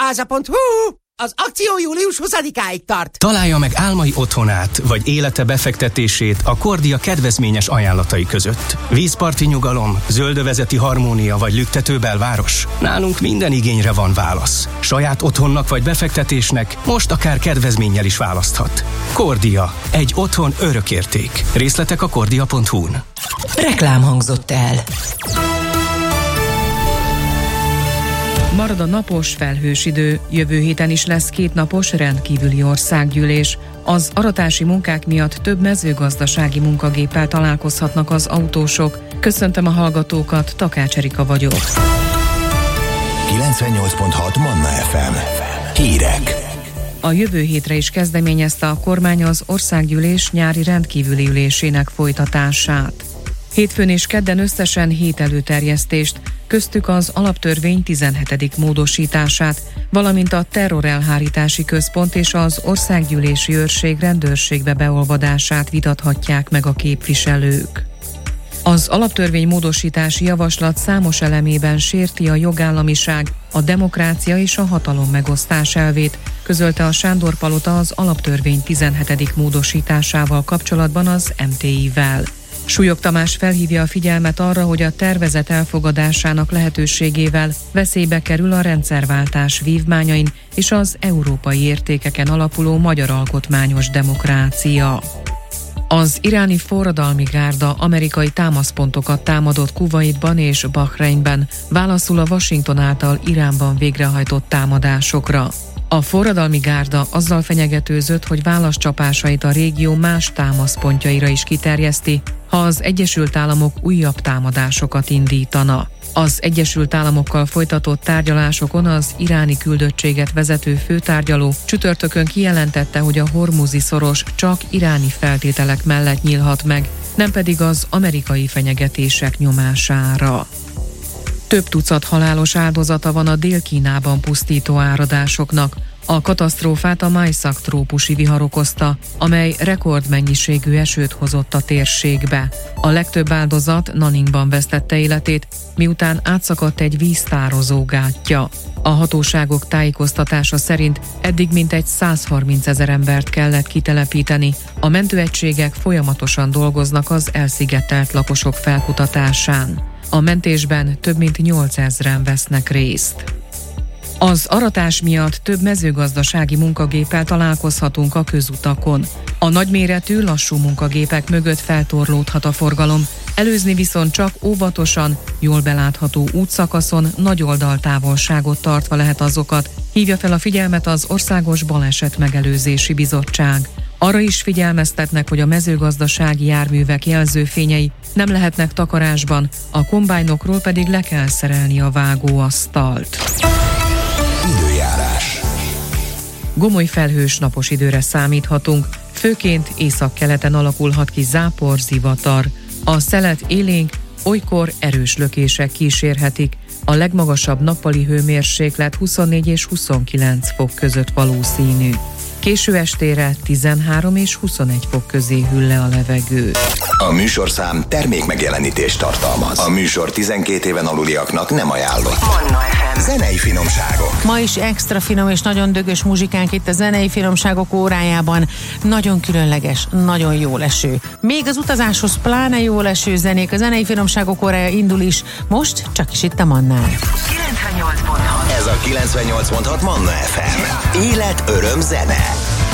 Kordiaháza.hu. Az akció július 20-áig tart. Találja meg álmai otthonát, vagy élete befektetését a Kordia kedvezményes ajánlatai között. Vízparti nyugalom, zöldövezeti harmónia vagy lüktető belváros? Nálunk minden igényre van válasz. Saját otthonnak vagy befektetésnek most akár kedvezménnyel is választhat. Kordia. Egy otthon örökérték. Részletek a kordia.hu-n. Reklám hangzott el. Marad a napos, felhős idő, jövő héten is lesz 2 napos rendkívüli országgyűlés. Az aratási munkák miatt több mezőgazdasági munkagéppel találkozhatnak az autósok. Köszöntöm a hallgatókat, Takács Erika vagyok. 98.6 Manna FM. Hírek. A jövő hétre is kezdeményezte a kormány az országgyűlés nyári rendkívüli ülésének folytatását. Hétfőn és kedden összesen 7 előterjesztést, köztük az alaptörvény 17. módosítását, valamint a terrorelhárítási központ és az országgyűlési őrség rendőrségbe beolvadását vitathatják meg a képviselők. Az alaptörvény módosítási javaslat számos elemében sérti a jogállamiság, a demokrácia és a hatalom megosztás elvét, közölte a Sándor-palota az alaptörvény 17. módosításával kapcsolatban az MTI-vel. Súlyog Tamás felhívja a figyelmet arra, hogy a tervezet elfogadásának lehetőségével veszélybe kerül a rendszerváltás vívmányain és az európai értékeken alapuló magyar alkotmányos demokrácia. Az iráni forradalmi gárda amerikai támaszpontokat támadott Kuwaitban és Bahreinben, válaszul a Washington által Iránban végrehajtott támadásokra. A forradalmi gárda azzal fenyegetőzött, hogy válaszcsapásait a régió más támaszpontjaira is kiterjeszti, ha az Egyesült Államok újabb támadásokat indítana. Az Egyesült Államokkal folytatott tárgyalásokon az iráni küldöttséget vezető főtárgyaló csütörtökön kijelentette, hogy a Hormuzi szoros csak iráni feltételek mellett nyílhat meg, nem pedig az amerikai fenyegetések nyomására. Több tucat halálos áldozata van a Dél-Kínában pusztító áradásoknak. A katasztrófát a Maisak trópusi vihar okozta, amely rekordmennyiségű esőt hozott a térségbe. A legtöbb áldozat Nanningban vesztette életét, miután átszakadt egy víztározó gátja. A hatóságok tájékoztatása szerint eddig mintegy 130 000 embert kellett kitelepíteni. A mentőegységek folyamatosan dolgoznak az elszigetelt lakosok felkutatásán. A mentésben több mint 8000-en vesznek részt. Az aratás miatt több mezőgazdasági munkagéppel találkozhatunk a közutakon. A nagyméretű, lassú munkagépek mögött feltorlódhat a forgalom, előzni viszont csak óvatosan, jól belátható útszakaszon, nagy oldaltávolságot tartva lehet azokat, hívja fel a figyelmet az Országos Baleset Megelőzési Bizottság. Arra is figyelmeztetnek, hogy a mezőgazdasági járművek jelzőfényei nem lehetnek takarásban, a kombájnokról pedig le kell szerelni a vágóasztalt. Időjárás. Gomoly felhős napos időre számíthatunk, főként északkeleten alakulhat ki zápor, zivatar. A szelet élénk, olykor erős lökések kísérhetik, a legmagasabb nappali hőmérséklet 24 és 29 fok között valószínű. Késő estére 13 és 21 fok közé hűl le a levegő. A műsorszám termék megjelenítést tartalmaz. A műsor 12 éven aluliaknak nem ajánlott. Manna FM. Zenei finomságok. Ma is extra finom és nagyon dögös muzsikánk itt a zenei finomságok órájában. Nagyon különleges, nagyon jó leső. Még az utazáshoz pláne jó leső zenék. A zenei finomságok órája indul is. Most csak is itt a Mannán. 98.6. Ez a 98.6 Manna FM. Élet, öröm, zene.